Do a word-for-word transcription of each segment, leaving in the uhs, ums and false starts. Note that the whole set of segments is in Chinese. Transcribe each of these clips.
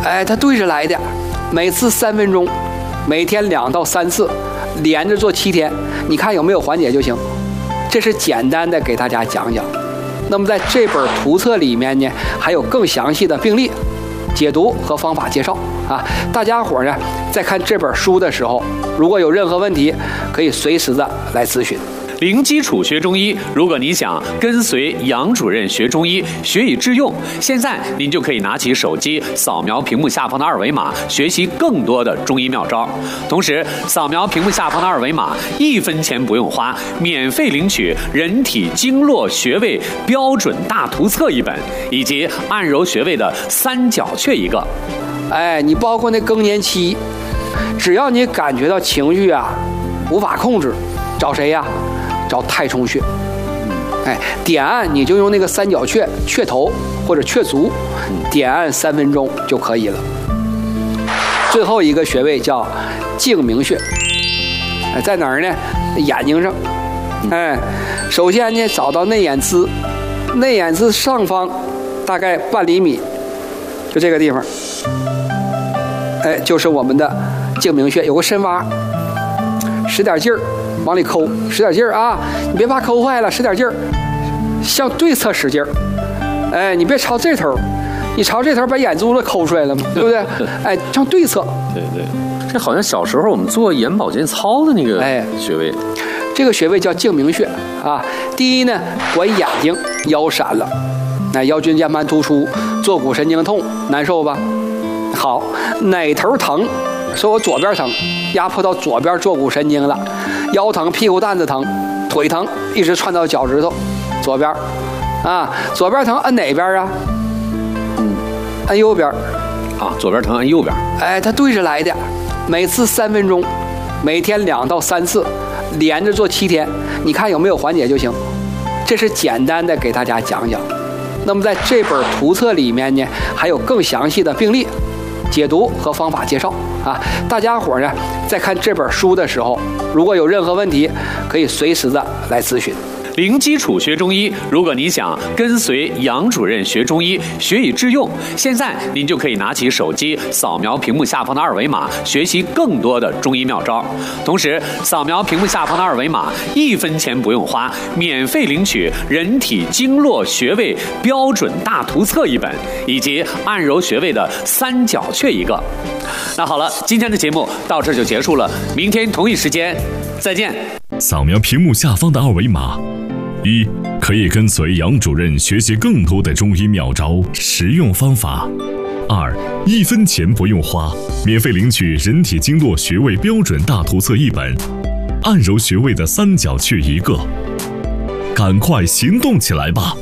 哎，它对着来的，每次三分钟，每天两到三次，连着做七天，你看有没有缓解就行。这是简单的给大家讲讲。那么在这本图册里面呢，还有更详细的病例解读和方法介绍啊。大家伙呢在看这本书的时候，如果有任何问题，可以随时的来咨询。 零基础学中医，如果你想跟随杨主任学中医，学以致用，现在您就可以拿起手机，扫描屏幕下方的二维码，学习更多的中医妙招。同时，扫描屏幕下方的二维码，一分钱不用花，免费领取《人体经络穴位标准大图册》一本，以及按揉穴位的三角穴一个。 哎，你包括那更年期，只要你感觉到情绪啊无法控制，找谁呀？找太冲穴。哎，点按你就用那个三角穴穴头或者穴足，点按三分钟就可以了。最后一个穴位叫睛明穴，哎，在哪儿呢？眼睛上。哎，首先呢，找到内眼眦，内眼眦上方大概半厘米，就这个地方。哎，就是我们的睛明穴，有个深洼，使点劲儿。往里抠，使点劲儿啊！你别怕抠坏了，使点劲儿，向对侧使劲儿。哎，你别朝这头，你朝这头把眼珠子抠出来了嘛，对不对？哎，向对侧。 对对，这好像小时候我们做眼保健操的那个穴位。哎， 这个穴位叫睛明穴啊。第一呢，管眼睛，腰闪了，那腰椎间盘突出，坐骨神经痛，难受吧？好，哪头疼？说我左边疼，压迫到左边坐骨神经了。腰疼、屁股蛋子疼、腿疼，一直窜到脚趾头，左边，啊，左边疼按哪边啊？嗯，按右边。 啊，左边疼按右边。 哎，它对着来的，每次三分钟，每天两到三次，连着做七天，你看有没有缓解就行。这是简单的给大家讲讲。那么在这本图册里面呢，还有更详细的病例解读和方法介绍啊。大家伙呢在看这本书的时候，如果有任何问题，可以随时的来咨询。 零基础学中医，如果你想跟随杨主任学中医，学以致用，现在您就可以拿起手机，扫描屏幕下方的二维码，学习更多的中医妙招。同时，扫描屏幕下方的二维码，一分钱不用花，免费领取《人体经络穴位标准大图册》一本，以及按揉穴位的三角穴一个。那好了，今天的节目到这就结束了，明天同一时间再见。 扫描屏幕下方的二维码。一，可以跟随杨主任学习更多的中医妙招、实用方法。二，一分钱不用花，免费领取《人体经络穴位标准大图册》一本，按揉穴位的三角穴一个。赶快行动起来吧！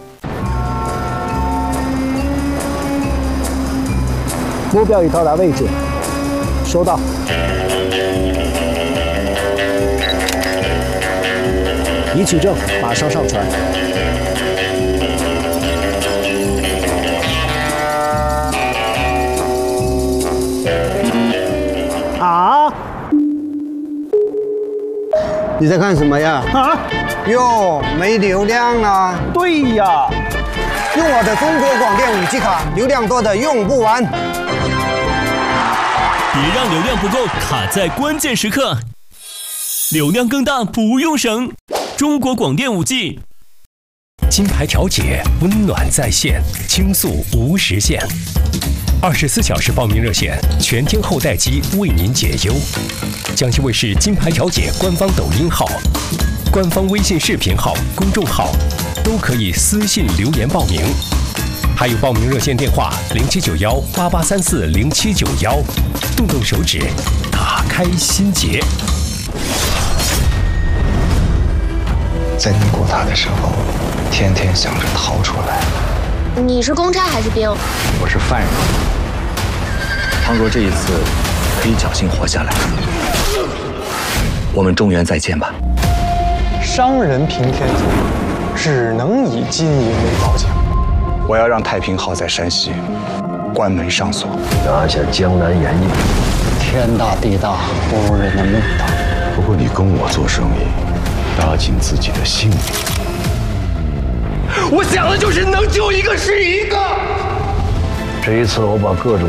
目标已到达位置，收到。已取证，马上上传。 啊！ 你在干什么呀？ 啊！ 哟，没流量啊！ 对呀， 用我的中国广电五 G 卡，流量多的用不完。 别让流量不够卡在关键时刻，流量更大不用省。中国广电五 G， 金牌调解，温暖在线，倾诉无时限。二十四小时报名热线，全天候待机为您解忧。江西卫视金牌调解官方抖音号、官方微信视频号、公众号都可以私信留言报名。还有报名热线电话零七九幺八八三四零七九幺，动动手指，打开心结。 在尼古塔的时候，天天想着逃出来。 你是公差还是兵？ 我是犯人。倘若这一次可以侥幸活下来，我们中原再见吧。 商人平天下，只能以金银为宝强。 我要让太平号在山西关门上锁， 拿下江南盐业。 天大地大，不如人的命大。 不过你跟我做生意，搭紧自己的性命。 我想的就是能救一个是一个。 这一次我把各种